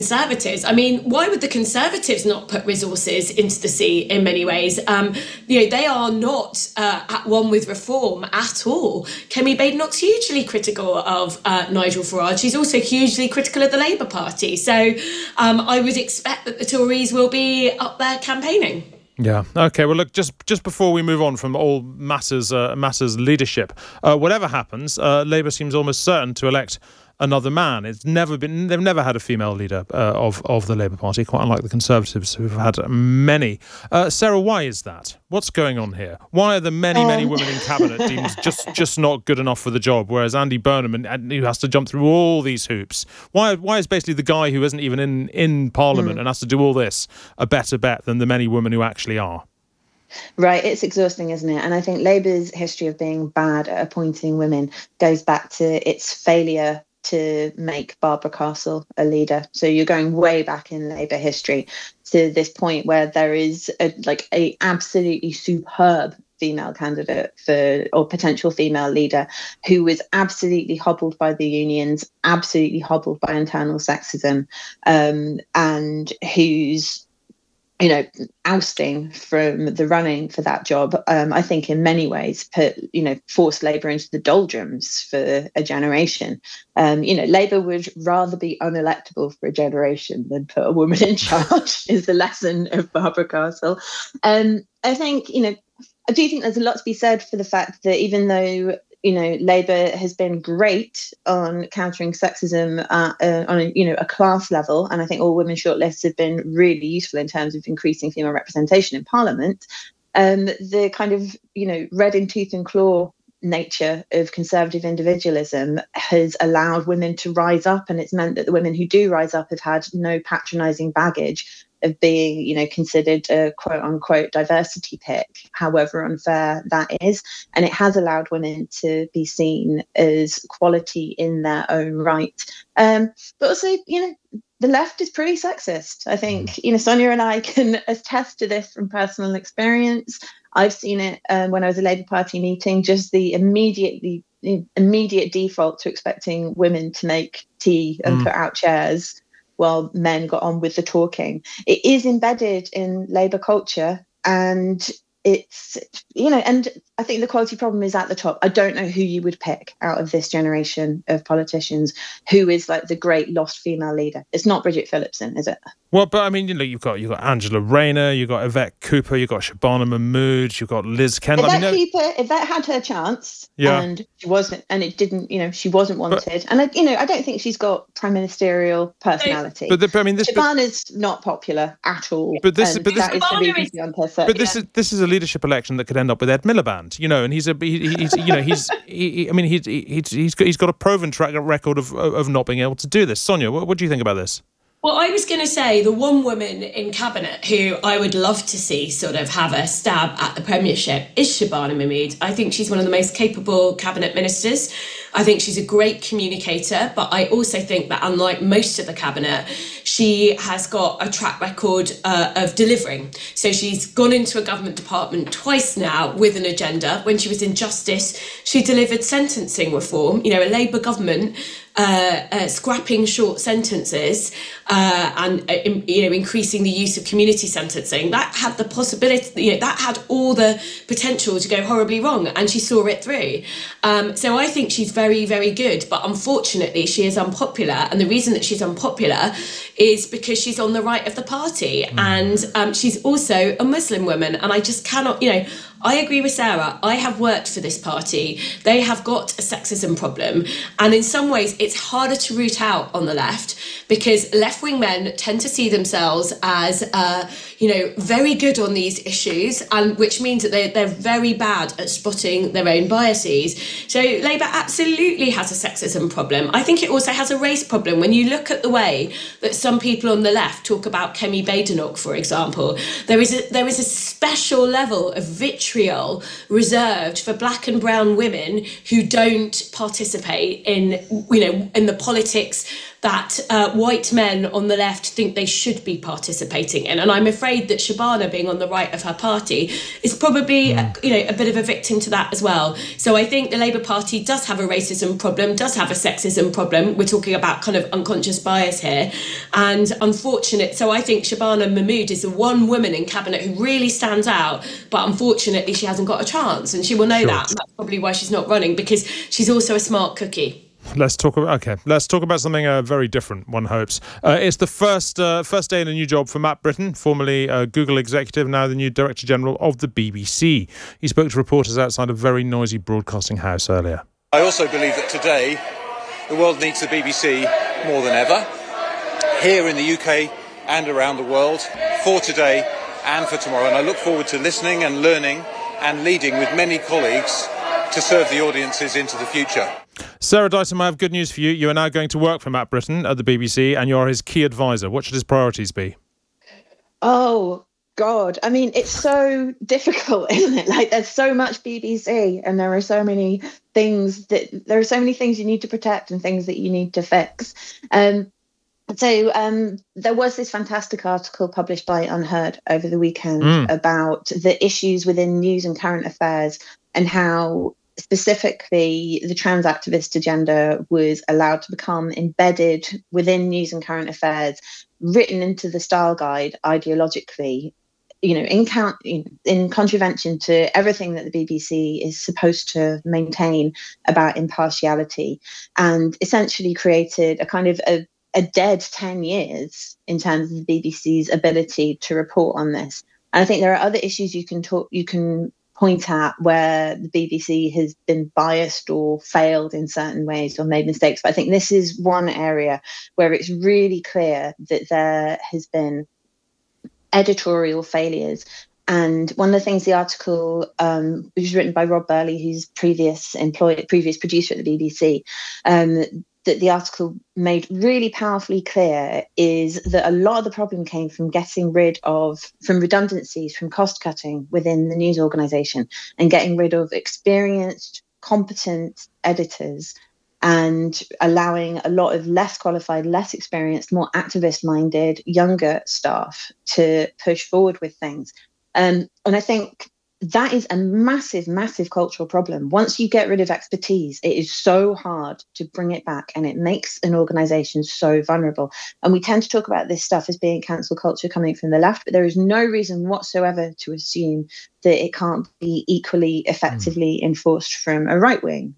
Conservatives. I mean, why would the Conservatives not put resources into the sea in many ways? They are not at one with reform at all. Kemi Badenoch's hugely critical of Nigel Farage. She's also hugely critical of the Labour Party. So I would expect that the Tories will be up there campaigning. Yeah. Okay. Well, look, just before we move on from all Massa's leadership, whatever happens, Labour seems almost certain to elect another man. They've never had a female leader of the Labour Party, quite unlike the Conservatives, who've had many. Sarah, why is that? What's going on here? Why are the many women in cabinet deemed just not good enough for the job, whereas Andy Burnham, who has to jump through all these hoops, why is basically the guy who isn't even in Parliament and has to do all this a better bet than the many women who actually are? Right, it's exhausting, isn't it? And I think Labour's history of being bad at appointing women goes back to its failure to make Barbara Castle a leader. So you're going way back in Labour history to this point where there is a absolutely superb female candidate or potential female leader who was absolutely hobbled by the unions, absolutely hobbled by internal sexism, and who's ousting from the running for that job, I think in many ways forced Labour into the doldrums for a generation. Labour would rather be unelectable for a generation than put a woman in charge is the lesson of Barbara Castle. I think, I do think there's a lot to be said for the fact that even though Labour has been great on countering sexism on a class level, and I think all women shortlists have been really useful in terms of increasing female representation in Parliament. The kind of red in tooth and claw nature of conservative individualism has allowed women to rise up, and it's meant that the women who do rise up have had no patronising baggage of being, considered a quote unquote diversity pick, however unfair that is. And it has allowed women to be seen as quality in their own right. But also, the left is pretty sexist. I think, Sonia and I can attest to this from personal experience. I've seen it when I was at a Labour Party meeting, just the immediate default to expecting women to make tea and put out chairs while men got on with the talking. It is embedded in Labour culture, and it's, and I think the quality problem is at the top. I don't know who you would pick out of this generation of politicians who is like the great lost female leader. It's not Bridget Phillipson, is it? Well, but I mean, you've got Angela Rayner, you've got Yvette Cooper, you've got Shabana Mahmood, you've got Liz Kendall. Yvette had her chance, and she wasn't, and it didn't. She wasn't wanted, and I don't think she's got prime ministerial personality. Shabana's not popular at all. But this is a leadership election that could end up with Ed Miliband, and he's got a proven track record of not being able to do this. Sonia, what do you think about this? Well, I was going to say the one woman in cabinet who I would love to see sort of have a stab at the premiership is Shabana Mahmood. I think she's one of the most capable cabinet ministers. I think she's a great communicator, but I also think that unlike most of the cabinet, she has got a track record of delivering. So she's gone into a government department twice now with an agenda. When she was in Justice, she delivered sentencing reform. A Labour government scrapping short sentences and increasing the use of community sentencing, that had the possibility, that had all the potential to go horribly wrong, and she saw it through. So I think she's very, very good, but unfortunately she is unpopular, and the reason that she's unpopular is because she's on the right of the party, and she's also a Muslim woman, and I just cannot, I agree with Sarah. I have worked for this party. They have got a sexism problem. And in some ways, it's harder to root out on the left because left-wing men tend to see themselves as, very good on these issues, and which means that they're very bad at spotting their own biases. So Labour absolutely has a sexism problem. I think it also has a race problem. When you look at the way that some people on the left talk about Kemi Badenoch, for example, there is a special level of vitriol reserved for black and brown women who don't participate in the politics that white men on the left think they should be participating in. And I'm afraid that Shabana, being on the right of her party, is probably a bit of a victim to that as well. So I think the Labour Party does have a racism problem, does have a sexism problem. We're talking about kind of unconscious bias here. And unfortunate. So I think Shabana Mahmood is the one woman in cabinet who really stands out, but unfortunately she hasn't got a chance, and she will know that. And that's probably why she's not running, because she's also a smart cookie. Let's talk about something very different, one hopes. It's the first day in a new job for Matt Britton, formerly Google executive, now the new Director General of the BBC. He spoke to reporters outside a very noisy broadcasting house earlier. I also believe that today the world needs the BBC more than ever, here in the UK and around the world, for today and for tomorrow. And I look forward to listening and learning and leading with many colleagues to serve the audiences into the future. Sarah Dyson, I have good news for you. You are now going to work for Matt Britton at the BBC, and you are his key advisor. What should his priorities be? Oh, God. I mean, it's so difficult, isn't it? Like, there's so much BBC, and there are so many things you need to protect and things that you need to fix. So there was this fantastic article published by Unheard over the weekend about the issues within news and current affairs, and how specifically the trans activist agenda was allowed to become embedded within news and current affairs, written into the style guide ideologically, in contravention to everything that the BBC is supposed to maintain about impartiality, and essentially created a kind of a dead 10 years in terms of the BBC's ability to report on this. And I think there are other issues you can point at where the BBC has been biased or failed in certain ways or made mistakes. But I think this is one area where it's really clear that there has been editorial failures. And one of the things the article, which was written by Rob Burley, who's previous producer at the BBC, that the article made really powerfully clear is that a lot of the problem came from getting rid of, from redundancies, from cost cutting within the news organisation, and getting rid of experienced, competent editors, and allowing a lot of less qualified, less experienced, more activist-minded, younger staff to push forward with things. And I think that is a massive, massive cultural problem. Once you get rid of expertise, it is so hard to bring it back, and it makes an organisation so vulnerable. And we tend to talk about this stuff as being cancel culture coming from the left, but there is no reason whatsoever to assume that it can't be equally effectively enforced from a right-wing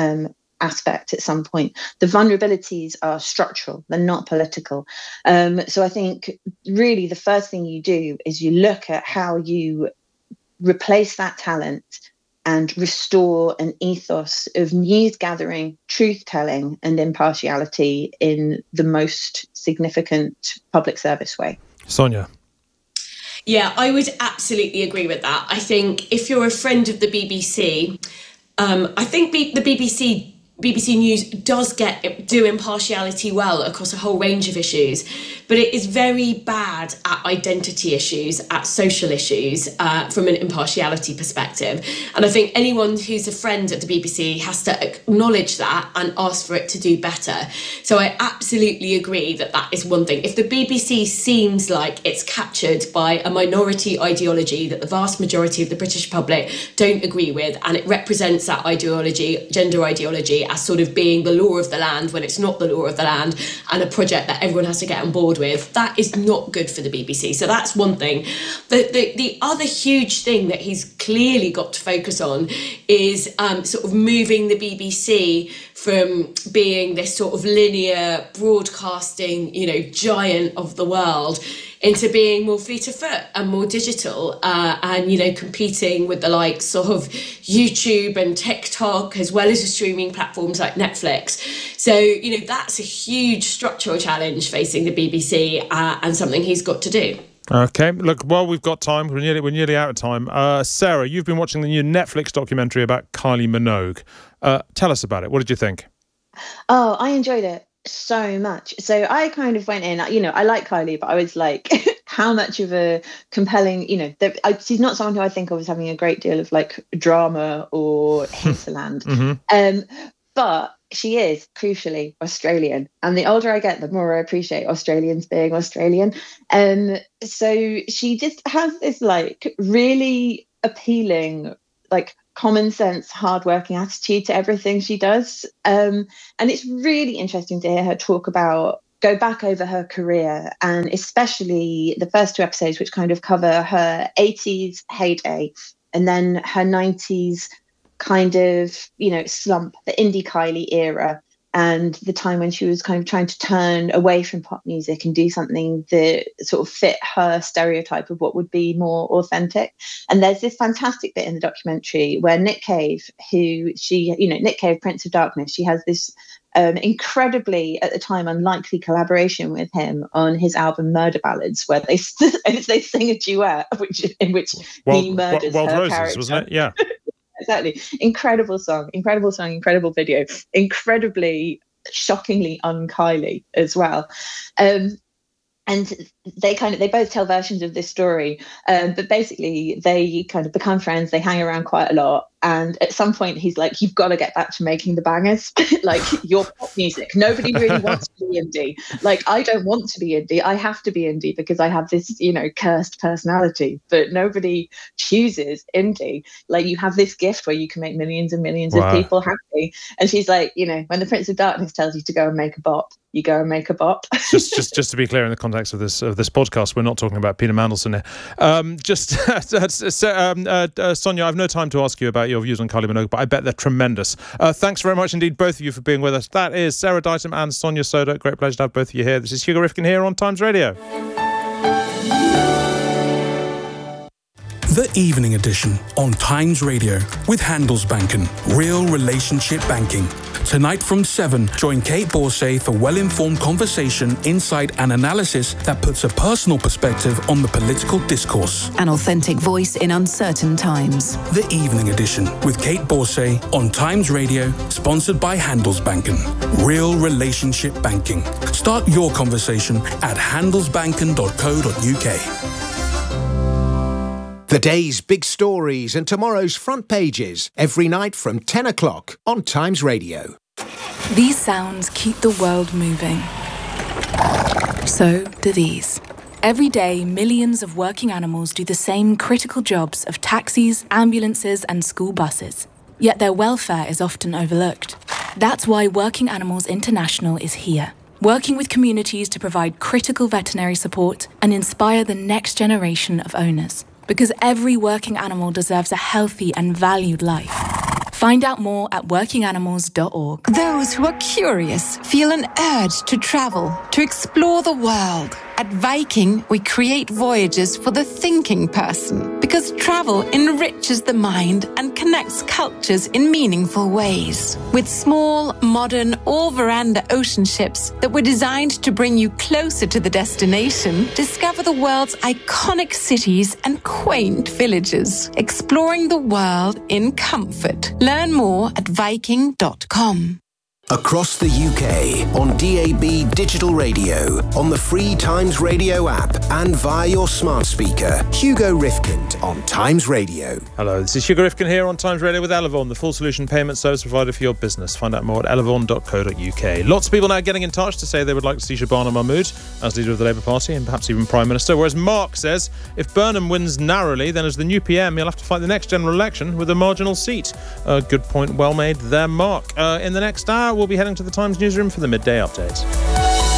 aspect at some point. The vulnerabilities are structural, they're not political. So I think really the first thing you do is you look at how you replace that talent and restore an ethos of news gathering, truth telling, and impartiality in the most significant public service way. Sonia. Yeah, I would absolutely agree with that. I think if you're a friend of the BBC, I think the BBC News does do impartiality well across a whole range of issues, but it is very bad at identity issues, at social issues, from an impartiality perspective. And I think anyone who's a friend at the BBC has to acknowledge that and ask for it to do better. So I absolutely agree that that is one thing. If the BBC seems like it's captured by a minority ideology that the vast majority of the British public don't agree with, and it represents that ideology, gender ideology, as sort of being the law of the land when it's not the law of the land, and a project that everyone has to get on board with, that is not good for the BBC. So that's one thing. The other huge thing that he's clearly got to focus on is sort of moving the BBC from being this sort of linear broadcasting, giant of the world into being more fleet of foot and more digital, and, competing with the likes of YouTube and TikTok, as well as the streaming platforms like Netflix. So, that's a huge structural challenge facing the BBC, and something he's got to do. Okay, look, while we've got time, we're nearly out of time. Sarah, you've been watching the new Netflix documentary about Kylie Minogue. Tell us about it. What did you think? Oh, I enjoyed it so much. So I kind of went in, I like Kylie, but I was like, how much of a compelling, she's not someone who I think of as having a great deal of like drama or hinterland. But she is crucially Australian. And the older I get, the more I appreciate Australians being Australian. So she just has this like really appealing, like common sense, hardworking attitude to everything she does. And it's really interesting to hear her go back over her career, and especially the first 2 episodes, which kind of cover her 80s heyday and then her 90s kind of, slump, the indie Kylie era, and the time when she was kind of trying to turn away from pop music and do something that sort of fit her stereotype of what would be more authentic. And there's this fantastic bit in the documentary where Nick Cave, Nick Cave, Prince of Darkness, she has this incredibly, at the time, unlikely collaboration with him on his album Murder Ballads, where they sing a duet in which he murders Wild her Roses, character. wasn't it? Yeah. Exactly. Incredible song, incredible video, incredibly, shockingly un-Kylie as well. And they both tell versions of this story, but basically they kind of become friends. They hang around quite a lot, and at some point he's like, "You've got to get back to making the bangers. Like, your pop music. Nobody really wants to be indie. Like, I don't want to be indie. I have to be indie because I have this, cursed personality. But nobody chooses indie. Like, you have this gift where you can make millions and millions of people happy." And she's like, when the Prince of Darkness tells you to go and make a bop, you go and make a bop. just to be clear, in the context of this podcast, we're not talking about Peter Mandelson here. Sonia, I've no time to ask you about your views on Kylie Minogue, but I bet they're tremendous. Thanks very much indeed, both of you, for being with us. That is Sarah Ditum and Sonia Soda. Great pleasure to have both of you here. This is Hugo Rifkin here on Times Radio. The Evening Edition on Times Radio with Handelsbanken. Real relationship banking. Tonight from 7, join Kate Borsay for well-informed conversation, insight and analysis that puts a personal perspective on the political discourse. An authentic voice in uncertain times. The Evening Edition with Kate Borsay on Times Radio, sponsored by Handelsbanken. Real relationship banking. Start your conversation at handelsbanken.co.uk. The day's big stories and tomorrow's front pages every night from 10 o'clock on Times Radio. These sounds keep the world moving. So do these. Every day, millions of working animals do the same critical jobs of taxis, ambulances, and school buses. Yet their welfare is often overlooked. That's why Working Animals International is here, working with communities to provide critical veterinary support and inspire the next generation of owners. Because every working animal deserves a healthy and valued life. Find out more at workinganimals.org. Those who are curious feel an urge to travel, to explore the world. At Viking, we create voyages for the thinking person, because travel enriches the mind and connects cultures in meaningful ways. With small, modern, all-veranda ocean ships that were designed to bring you closer to the destination, discover the world's iconic cities and quaint villages, exploring the world in comfort. Learn more at Viking.com. Across the UK, on DAB digital radio, on the free Times Radio app, and via your smart speaker. Hugo Rifkin on Times Radio. Hello, this is Hugo Rifkin here on Times Radio with Elavon, the full solution payment service provider for your business. Find out more at elavon.co.uk. Lots of people now getting in touch to say they would like to see Shabana Mahmood as leader of the Labour Party and perhaps even Prime Minister. Whereas Mark says if Burnham wins narrowly, then as the new PM, he'll have to fight the next general election with a marginal seat. Good point, well made there, Mark. In the next hour, we'll be heading to the Times newsroom for the midday update.